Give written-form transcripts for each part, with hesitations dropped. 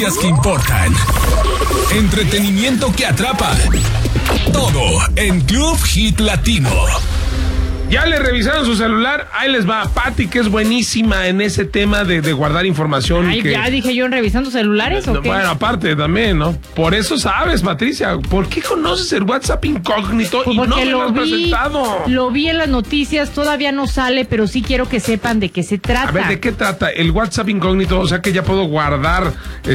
Que importan. Entretenimiento que atrapa. Todo en Club Hit Latino. Ya le revisaron su celular, ahí les va. Pati, que es buenísima en ese tema de guardar información. Ay, ya dije yo, revisando celulares, ¿o qué? Bueno, aparte también, ¿no? Por eso sabes, Patricia, ¿por qué conoces el WhatsApp incógnito y no me lo has presentado? Lo vi en las noticias, todavía no sale, pero sí quiero que sepan de qué se trata. A ver, ¿de qué trata? El WhatsApp incógnito, o sea que ya puedo guardar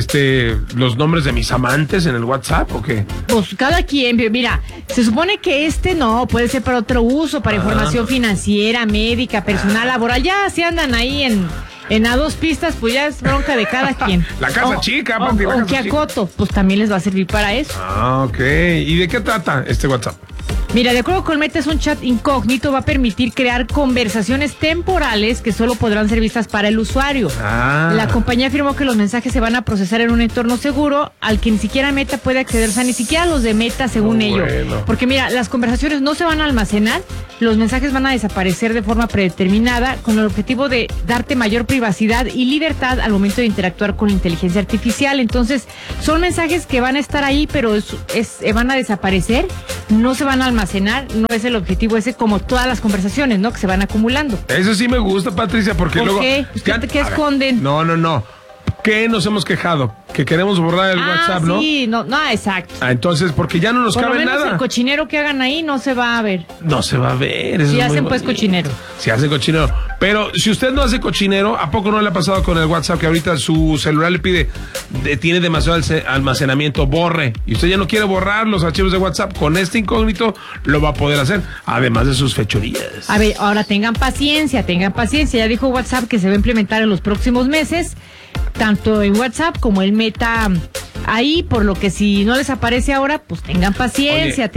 los nombres de mis amantes en el WhatsApp, ¿o qué? Pues cada quien, mira, se supone que no, puede ser para otro uso, para información financiera, médica, personal, laboral. Ya si andan ahí en a dos pistas, pues ya es bronca de cada quien. La casa chica, papi. O que acoto, pues también les va a servir para eso. Ah, ok. ¿Y de qué trata este WhatsApp? Mira, de acuerdo con Meta, es un chat incógnito, va a permitir crear conversaciones temporales que solo podrán ser vistas para el usuario. La compañía afirmó que los mensajes se van a procesar en un entorno seguro al que ni siquiera Meta puede acceder, o sea, ni siquiera los de Meta, según ellos. Porque mira, las conversaciones no se van a almacenar, los mensajes van a desaparecer de forma predeterminada con el objetivo de darte mayor privacidad y libertad al momento de interactuar con la inteligencia artificial. Entonces, son mensajes que van a estar ahí, pero van a desaparecer, no se van a almacenar, no es el objetivo ese, como todas las conversaciones, ¿no? Que se van acumulando. Eso sí me gusta, Patricia, porque ¿por luego... qué? ¿Qué esconden? No. ¿Qué nos hemos quejado? Que queremos borrar el WhatsApp, ¿no? Sí, no, exacto. Entonces, porque ya no nos cabe nada. Por lo menos el cochinero que hagan ahí no se va a ver. No se va a ver. Eso si es hacen pues cochinero. Si hacen cochinero. Pero si usted no hace cochinero, ¿a poco no le ha pasado con el WhatsApp que ahorita su celular le pide, tiene demasiado almacenamiento, borre? Y usted ya no quiere borrar los archivos de WhatsApp. Con este incógnito lo va a poder hacer, además de sus fechorías. A ver, ahora tengan paciencia. Ya dijo WhatsApp que se va a implementar en los próximos meses, tanto en WhatsApp como en Meta ahí, por lo que si no les aparece ahora, pues tengan paciencia.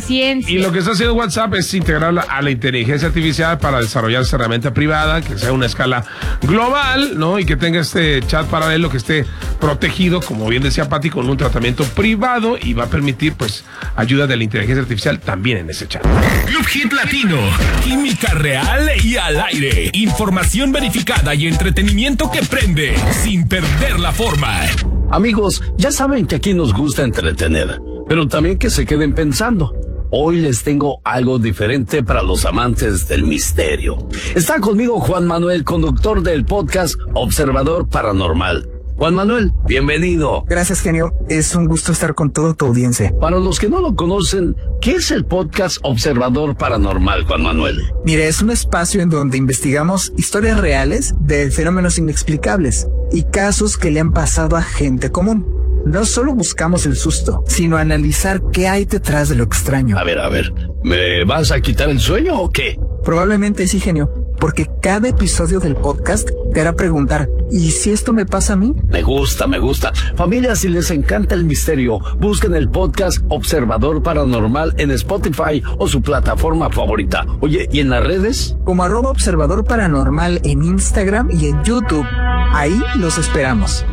Y lo que está haciendo WhatsApp es integrarla a la inteligencia artificial para desarrollar esa herramienta privada, que sea una escala global, ¿no? Y que tenga este chat paralelo que esté protegido, como bien decía Pati, con un tratamiento privado, y va a permitir, pues, ayuda de la inteligencia artificial también en ese chat. Club Hit Latino, química real y al aire, información verificada y entretenimiento que prende, sin perder la forma. Amigos, ya saben que aquí nos gusta entretener, pero también que se queden pensando. Hoy les tengo algo diferente para los amantes del misterio. Está conmigo Juan Manuel, conductor del podcast Observador Paranormal. Juan Manuel, bienvenido. Gracias, genio. Es un gusto estar con toda tu audiencia. Para los que no lo conocen, ¿qué es el podcast Observador Paranormal, Juan Manuel? Mire, es un espacio en donde investigamos historias reales de fenómenos inexplicables y casos que le han pasado a gente común. No solo buscamos el susto, sino analizar qué hay detrás de lo extraño. A ver, ¿me vas a quitar el sueño o qué? Probablemente sí, genio, porque cada episodio del podcast te hará preguntar, ¿y si esto me pasa a mí? Me gusta. Familia, si les encanta el misterio, busquen el podcast Observador Paranormal en Spotify o su plataforma favorita. Oye, ¿y en las redes? Como @Observador Paranormal en Instagram y en YouTube. Ahí los esperamos.